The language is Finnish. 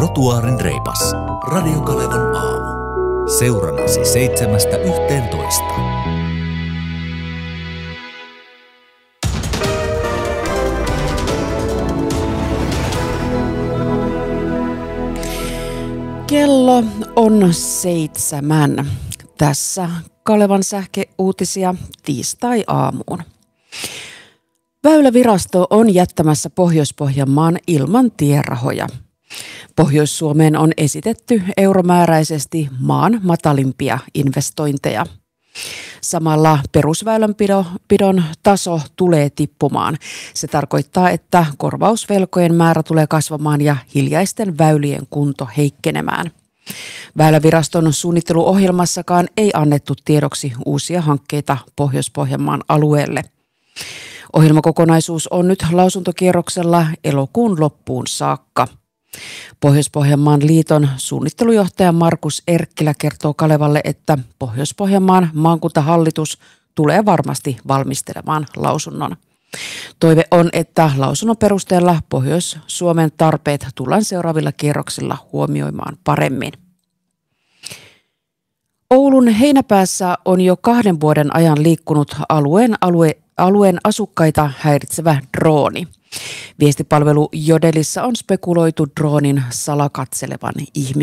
Trotuaarin reipas. Radio Kalevan aamu. Seuranasi 7–11. Kello on 7. Tässä Kalevan sähkeuutisia tiistai-aamuun. Väylävirasto on jättämässä Pohjois-Pohjanmaan ilman tierahoja. Pohjois-Suomeen on esitetty euromääräisesti maan matalimpia investointeja. Samalla perusväylänpidon taso tulee tippumaan. Se tarkoittaa, että korvausvelkojen määrä tulee kasvamaan ja hiljaisten väylien kunto heikkenemään. Väyläviraston suunnitteluohjelmassakaan ei annettu tiedoksi uusia hankkeita Pohjois-Pohjanmaan alueelle. Ohjelmakokonaisuus on nyt lausuntokierroksella elokuun loppuun saakka. Pohjois-Pohjanmaan liiton suunnittelujohtaja Markus Erkkilä kertoo Kalevalle, että Pohjois-Pohjanmaan maakuntahallitus tulee varmasti valmistelemaan lausunnon. Toive on, että lausunnon perusteella Pohjois-Suomen tarpeet tullaan seuraavilla kierroksilla huomioimaan paremmin. Oulun Heinäpäässä on jo 2 vuoden ajan liikkunut alueen asukkaita häiritsevä drooni. Viestipalvelu Jodelissa on spekuloitu droonin salakatselevan ihmisiä.